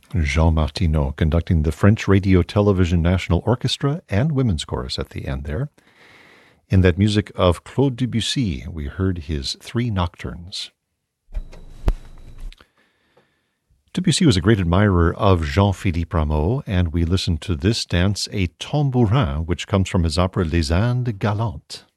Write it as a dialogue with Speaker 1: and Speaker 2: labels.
Speaker 1: Jean Martineau conducting the French Radio Television National Orchestra and Women's Chorus at the end there. In that music of Claude Debussy, we heard his 3 nocturnes. Debussy was a great admirer of Jean-Philippe Rameau, and we listened to this dance, a tambourin, which comes from his opera Les Indes Galantes.